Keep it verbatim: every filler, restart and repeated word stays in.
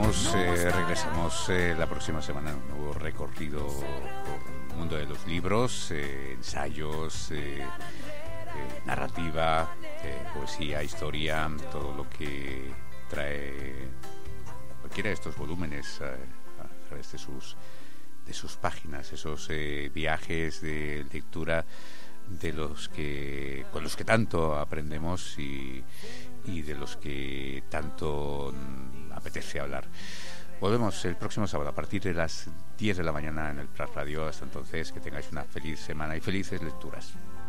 regresamos, eh, regresamos eh, la próxima semana en un nuevo recorrido por el mundo de los libros, eh, ensayos, eh, eh, narrativa, eh, poesía, historia, todo lo que trae cualquiera de estos volúmenes eh, a través de sus de sus páginas, esos eh, viajes de lectura de los que con los que tanto aprendemos y, y de los que tanto apetece hablar. Volvemos el próximo sábado a partir de las diez de la mañana en el Prat Radio. Hasta entonces, que tengáis una feliz semana y felices lecturas.